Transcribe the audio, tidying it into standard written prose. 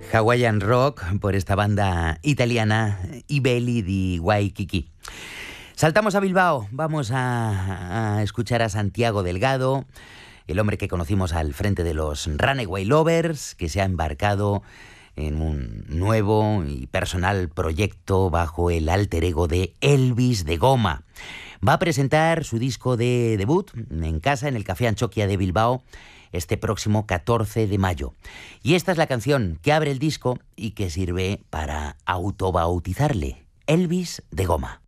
Hawaiian Rock por esta banda italiana I Belli di Waikiki. Saltamos a Bilbao, vamos a escuchar a Santiago Delgado, el hombre que conocimos al frente de los Runaway Lovers, que se ha embarcado en un nuevo y personal proyecto bajo el alter ego de Elvis de Goma. Va a presentar su disco de debut en casa, en el Café Anchoquia de Bilbao, este próximo 14 de mayo. Y esta es la canción que abre el disco y que sirve para autobautizarle, Elvis de Goma.